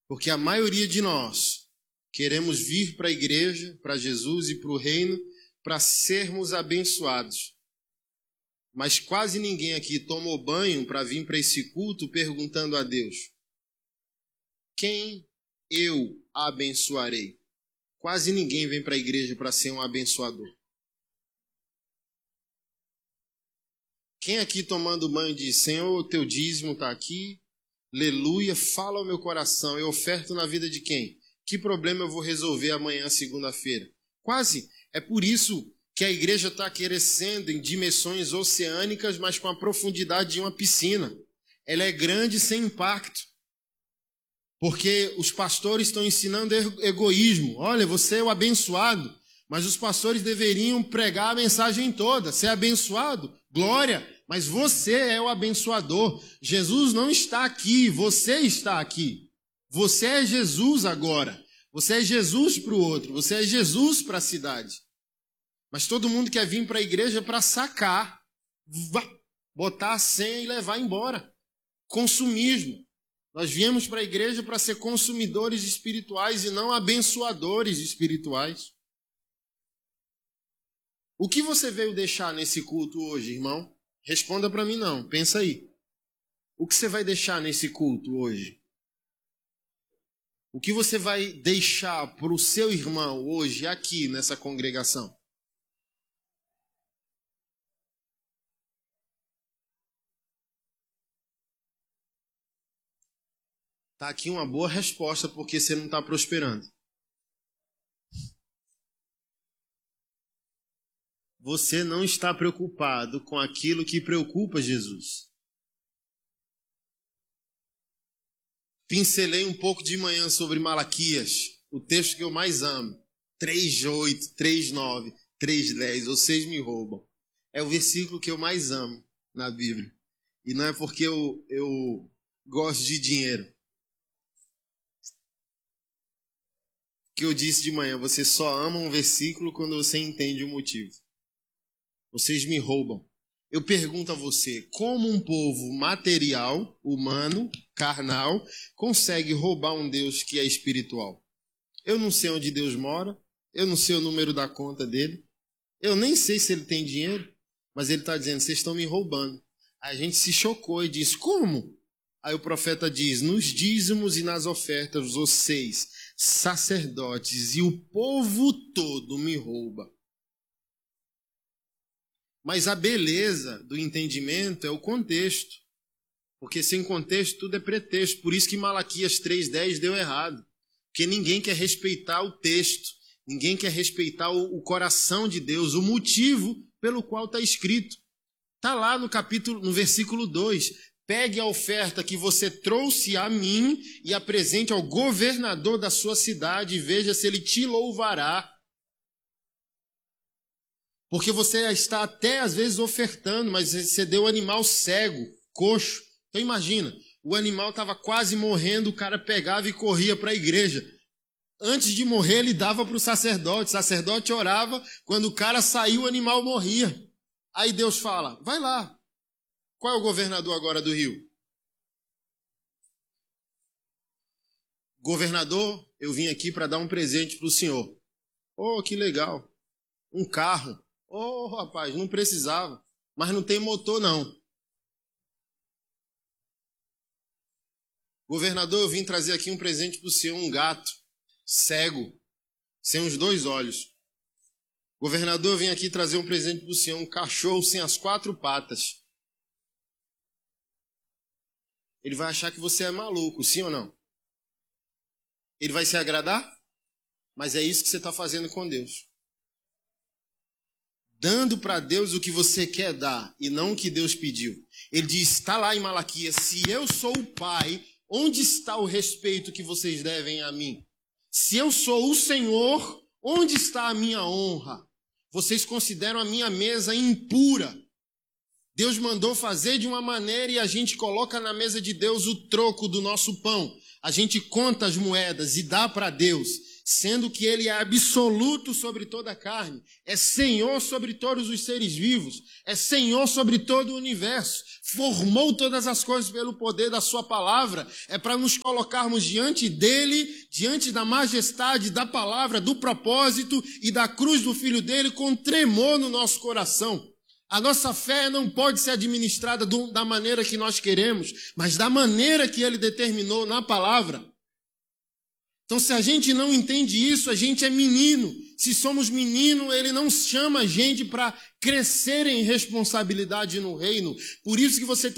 Porque a maioria de nós queremos vir para a igreja, para Jesus e para o reino, para sermos abençoados. Mas quase ninguém aqui tomou banho para vir para esse culto perguntando a Deus: quem eu abençoarei? Quase ninguém vem para a igreja para ser um abençoador. Quem aqui tomando banho diz: Senhor, o teu dízimo está aqui, aleluia, fala ao meu coração, eu oferto na vida de quem? Que problema eu vou resolver amanhã, segunda-feira? Quase. É por isso que a igreja está crescendo em dimensões oceânicas, mas com a profundidade de uma piscina. Ela é grande sem impacto. Porque os pastores estão ensinando egoísmo. Olha, você é o abençoado, mas os pastores deveriam pregar a mensagem toda. Ser abençoado, glória, mas você é o abençoador. Jesus não está aqui, você está aqui. Você é Jesus agora. Você é Jesus para o outro, você é Jesus para a cidade. Mas todo mundo quer vir para a igreja para sacar, botar a senha e levar embora. Consumismo. Nós viemos para a igreja para ser consumidores espirituais e não abençoadores espirituais. O que você veio deixar nesse culto hoje, irmão? Responda para mim não, pensa aí. O que você vai deixar nesse culto hoje? O que você vai deixar para o seu irmão hoje aqui nessa congregação? Está aqui uma boa resposta porque você não está prosperando. Você não está preocupado com aquilo que preocupa Jesus. Pincelei um pouco de manhã sobre Malaquias, o texto que eu mais amo. 3:8, 3:9, 3:10, vocês me roubam. É o versículo que eu mais amo na Bíblia. E não é porque eu gosto de dinheiro. Que eu disse de manhã, você só ama um versículo quando você entende o motivo. Vocês me roubam. Eu pergunto a você, como um povo material, humano, carnal, consegue roubar um Deus que é espiritual? Eu não sei onde Deus mora, eu não sei o número da conta dele, eu nem sei se ele tem dinheiro, mas ele está dizendo, vocês estão me roubando. Aí a gente se chocou e disse, como? Aí o profeta diz, nos dízimos e nas ofertas, vocês, sacerdotes e o povo todo me rouba. Mas a beleza do entendimento é o contexto. Porque sem contexto tudo é pretexto. Por isso que Malaquias 3:10 deu errado. Porque ninguém quer respeitar o texto. Ninguém quer respeitar o coração de Deus, o motivo pelo qual está escrito. Está lá no versículo 2. Pegue a oferta que você trouxe a mim e apresente ao governador da sua cidade e veja se ele te louvará. Porque você está até às vezes ofertando, mas você deu o animal cego, coxo. Então imagina, o animal estava quase morrendo, o cara pegava e corria para a igreja. Antes de morrer ele dava para o sacerdote orava, quando o cara saiu o animal morria. Aí Deus fala, vai lá. Qual é o governador agora do Rio? Governador, eu vim aqui para dar um presente para o senhor. Oh, que legal. Um carro. Oh, rapaz, não precisava. Mas não tem motor, não. Governador, eu vim trazer aqui um presente para o senhor, um gato cego, sem os 2 olhos. Governador, eu vim aqui trazer um presente para o senhor, um cachorro sem as 4 patas. Ele vai achar que você é maluco, sim ou não? Ele vai se agradar? Mas é isso que você está fazendo com Deus. Dando para Deus o que você quer dar e não o que Deus pediu. Ele diz, está lá em Malaquias, se eu sou o Pai, onde está o respeito que vocês devem a mim? Se eu sou o Senhor, onde está a minha honra? Vocês consideram a minha mesa impura. Deus mandou fazer de uma maneira e a gente coloca na mesa de Deus o troco do nosso pão. A gente conta as moedas e dá para Deus. sendo que ele é absoluto sobre toda a carne, é Senhor sobre todos os seres vivos, é Senhor sobre todo o universo, formou todas as coisas pelo poder da sua palavra, é para nos colocarmos diante dele, diante da majestade da palavra, do propósito e da cruz do Filho dele, com tremor no nosso coração. A nossa fé não pode ser administrada da maneira que nós queremos, mas da maneira que ele determinou na palavra. Então, se a gente não entende isso, a gente é menino. Se somos menino, ele não chama a gente para crescer em responsabilidade no reino. Por isso que você tem